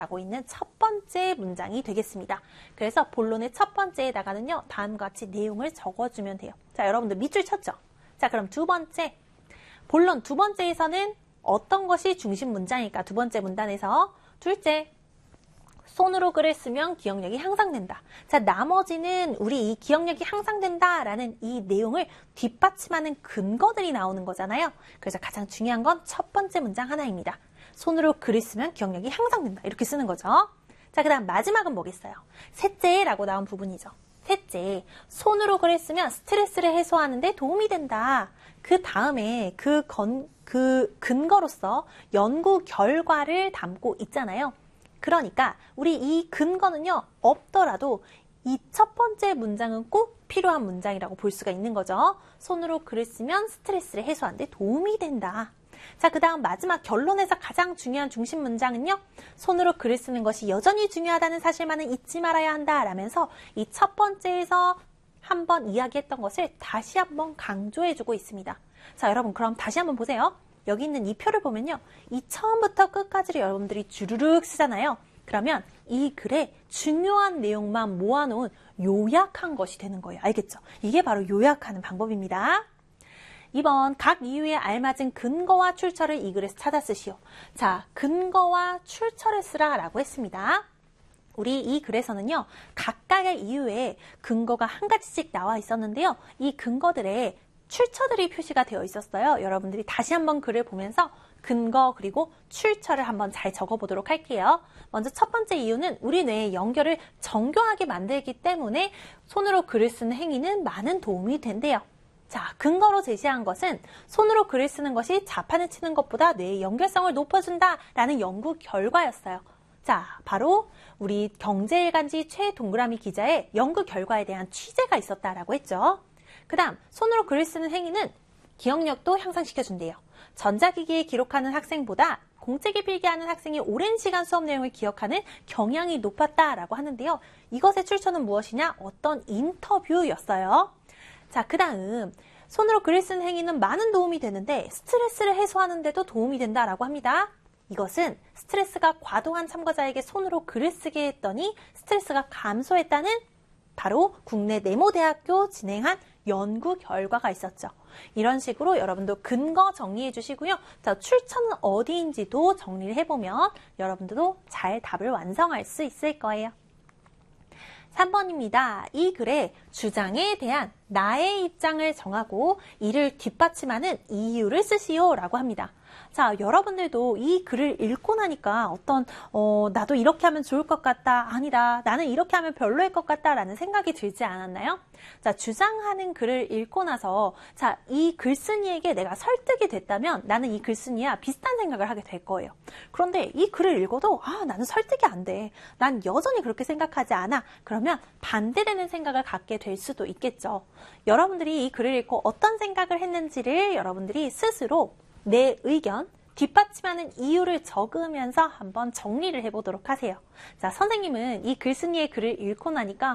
라고 있는 첫 번째 문장이 되겠습니다. 그래서 본론의 첫 번째에다가는요, 다음과 같이 내용을 적어주면 돼요. 자, 여러분들 밑줄 쳤죠? 자, 그럼 두 번째. 본론 두 번째에서는 어떤 것이 중심 문장일까? 두 번째 문단에서. 둘째. 손으로 글을 쓰면 기억력이 향상된다. 자, 나머지는 우리 이 기억력이 향상된다라는 이 내용을 뒷받침하는 근거들이 나오는 거잖아요. 그래서 가장 중요한 건 첫 번째 문장 하나입니다. 손으로 글을 쓰면 기억력이 향상된다. 이렇게 쓰는 거죠. 자, 그 다음 마지막은 뭐겠어요? 셋째라고 나온 부분이죠. 셋째, 손으로 글을 쓰면 스트레스를 해소하는 데 도움이 된다. 그 다음에 그 근거로서 연구 결과를 담고 있잖아요. 그러니까 우리 이 근거는요, 없더라도 이 첫 번째 문장은 꼭 필요한 문장이라고 볼 수가 있는 거죠. 손으로 글을 쓰면 스트레스를 해소하는 데 도움이 된다. 자, 그 다음 마지막 결론에서 가장 중요한 중심 문장은요, 손으로 글을 쓰는 것이 여전히 중요하다는 사실만은 잊지 말아야 한다 라면서 이 첫 번째에서 한번 이야기했던 것을 다시 한번 강조해주고 있습니다. 자, 여러분 그럼 다시 한번 보세요. 여기 있는 이 표를 보면요, 이 처음부터 끝까지를 여러분들이 주르륵 쓰잖아요. 그러면 이 글에 중요한 내용만 모아놓은 요약한 것이 되는 거예요. 알겠죠? 이게 바로 요약하는 방법입니다. 2번, 각 이유에 알맞은 근거와 출처를 이 글에서 찾아 쓰시오. 자, 근거와 출처를 쓰라 라고 했습니다. 우리 이 글에서는요, 각각의 이유에 근거가 한 가지씩 나와 있었는데요. 이 근거들에 출처들이 표시가 되어 있었어요. 여러분들이 다시 한번 글을 보면서 근거 그리고 출처를 한번 잘 적어보도록 할게요. 먼저 첫 번째 이유는 우리 뇌의 연결을 정교하게 만들기 때문에 손으로 글을 쓰는 행위는 많은 도움이 된대요. 자, 근거로 제시한 것은 손으로 글을 쓰는 것이 자판을 치는 것보다 뇌의 연결성을 높여준다라는 연구 결과였어요. 자, 바로 우리 경제일간지 최동그라미 기자의 연구 결과에 대한 취재가 있었다라고 했죠. 그 다음, 손으로 글을 쓰는 행위는 기억력도 향상시켜준대요. 전자기기에 기록하는 학생보다 공책에 필기하는 학생이 오랜 시간 수업 내용을 기억하는 경향이 높았다라고 하는데요. 이것의 출처는 무엇이냐? 어떤 인터뷰였어요. 자, 그 다음 손으로 글을 쓰는 행위는 많은 도움이 되는데 스트레스를 해소하는 데도 도움이 된다라고 합니다. 이것은 스트레스가 과도한 참가자에게 손으로 글을 쓰게 했더니 스트레스가 감소했다는 바로 국내 네모대학교 진행한 연구 결과가 있었죠. 이런 식으로 여러분도 근거 정리해 주시고요. 자, 출처는 어디인지도 정리를 해보면 여러분들도 잘 답을 완성할 수 있을 거예요. 3번입니다. 이 글에 주장에 대한 나의 입장을 정하고 이를 뒷받침하는 이유를 쓰시오 라고 합니다. 자, 여러분들도 이 글을 읽고 나니까 나도 이렇게 하면 좋을 것 같다, 아니다, 나는 이렇게 하면 별로일 것 같다 라는 생각이 들지 않았나요? 자, 주장하는 글을 읽고 나서 자, 이 글쓴이에게 내가 설득이 됐다면 나는 이 글쓴이와 비슷한 생각을 하게 될 거예요. 그런데 이 글을 읽어도 나는 설득이 안 돼. 난 여전히 그렇게 생각하지 않아. 그러면 반대되는 생각을 갖게 될 수도 있겠죠. 여러분들이 이 글을 읽고 어떤 생각을 했는지를 여러분들이 스스로 내 의견, 뒷받침하는 이유를 적으면서 한번 정리를 해보도록 하세요. 자, 선생님은 이 글쓴이의 글을 읽고 나니까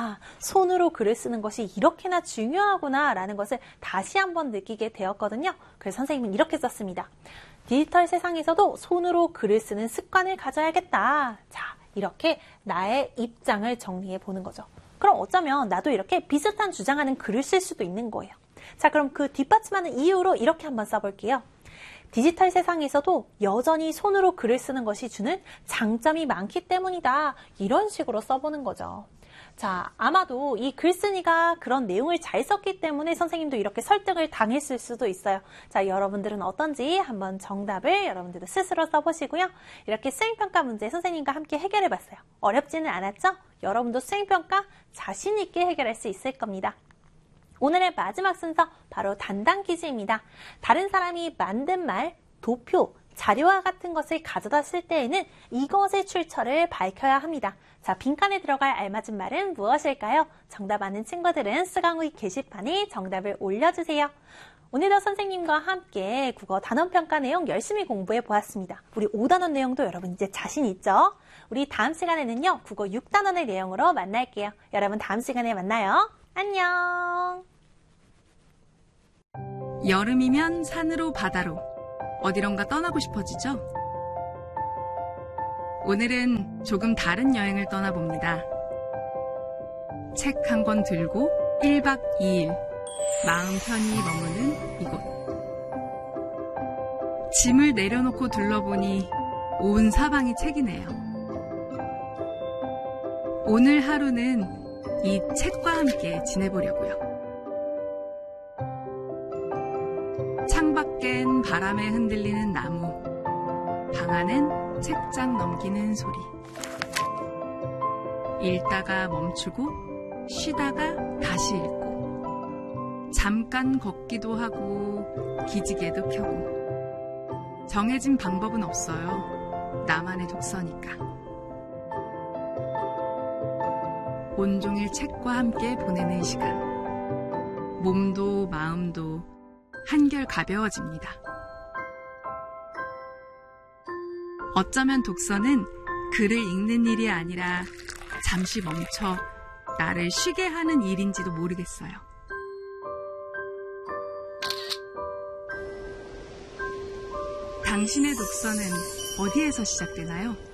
손으로 글을 쓰는 것이 이렇게나 중요하구나 라는 것을 다시 한번 느끼게 되었거든요. 그래서 선생님은 이렇게 썼습니다. 디지털 세상에서도 손으로 글을 쓰는 습관을 가져야겠다. 자, 이렇게 나의 입장을 정리해 보는 거죠. 그럼 어쩌면 나도 이렇게 비슷한 주장하는 글을 쓸 수도 있는 거예요. 자, 그럼 그 뒷받침하는 이유로 이렇게 한번 써볼게요. 디지털 세상에서도 여전히 손으로 글을 쓰는 것이 주는 장점이 많기 때문이다. 이런 식으로 써보는 거죠. 자, 아마도 이 글쓴이가 그런 내용을 잘 썼기 때문에 선생님도 이렇게 설득을 당했을 수도 있어요. 자, 여러분들은 어떤지 한번 정답을 여러분들도 스스로 써보시고요. 이렇게 수행평가 문제 선생님과 함께 해결해봤어요. 어렵지는 않았죠? 여러분도 수행평가 자신 있게 해결할 수 있을 겁니다. 오늘의 마지막 순서 바로 단당 퀴즈입니다. 다른 사람이 만든 말, 도표, 자료와 같은 것을 가져다 쓸 때에는 이것의 출처를 밝혀야 합니다. 자, 빈칸에 들어갈 알맞은 말은 무엇일까요? 정답 아는 친구들은 스강우이 게시판에 정답을 올려주세요. 오늘도 선생님과 함께 국어 단원평가 내용 열심히 공부해 보았습니다. 우리 5단원 내용도 여러분 이제 자신 있죠? 우리 다음 시간에는요, 국어 6단원의 내용으로 만날게요. 여러분 다음 시간에 만나요. 안녕. 여름이면 산으로 바다로 어디론가 떠나고 싶어지죠? 오늘은 조금 다른 여행을 떠나봅니다. 책 한 권 들고 1박 2일 마음 편히 머무는 이곳. 짐을 내려놓고 둘러보니 온 사방이 책이네요. 오늘 하루는 이 책과 함께 지내보려고요. 창밖엔 바람에 흔들리는 나무, 방 안엔 책장 넘기는 소리. 읽다가 멈추고 쉬다가 다시 읽고 잠깐 걷기도 하고 기지개도 켜고 정해진 방법은 없어요. 나만의 독서니까. 온종일 책과 함께 보내는 시간. 몸도 마음도 한결 가벼워집니다. 어쩌면 독서는 글을 읽는 일이 아니라 잠시 멈춰 나를 쉬게 하는 일인지도 모르겠어요. 당신의 독서는 어디에서 시작되나요?